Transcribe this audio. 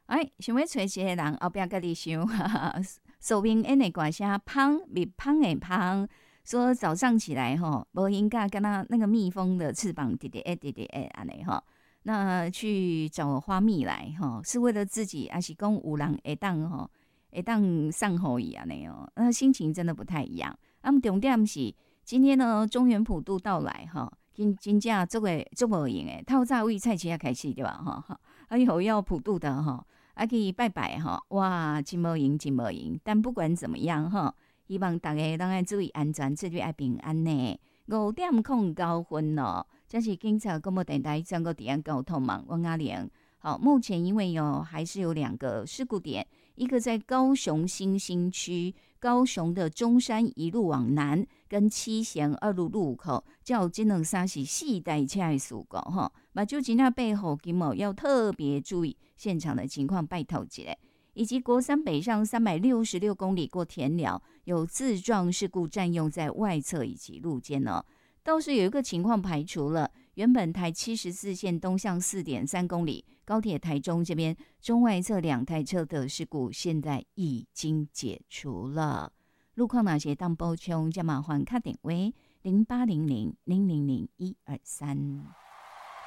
哎，想要找一个人后壁家己想，寿明因的歌声芳，蜜芳的芳，说早上起来吼，无应该跟他那个蜜蜂的翅膀滴滴滴滴安尼吼。那去找花蜜来吼，是为了自己，还是讲有人会当吼，会当送互伊安尼哦？那心情真的不太一样。那么重点是今天呢，中元普渡到来哈，真正做无用诶，透早为菜市啊开始对吧哈？还有要普渡的哈，啊去拜拜哈，哇，真无用，真无用。但不管怎么样哈，希望大家拢爱注意安全，注意爱平安呢。5:09咯，这是警察广播电台整个治安交通网王阿玲。好，目前因为还是有2个事故点，一个在高雄新兴区，高雄的中山一路往南跟七贤二路路口，叫这两三是4台车的事故哈，马就今天背后金某要特别注意现场的情况，拜托一下。以及国三北上366公里过田寮，有自撞事故占用在外侧以及路肩哦。倒是有一个情况排除了，原本台74线东向4.3公里，高铁台中这边中外侧2台车的事故，现在已经解除了。路况哪些当补充，加麻烦打电话0800000123。